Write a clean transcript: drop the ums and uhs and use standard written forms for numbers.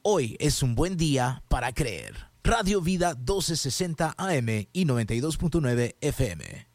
Hoy es un buen día para creer. Radio Vida 1260 AM y 92.9 FM.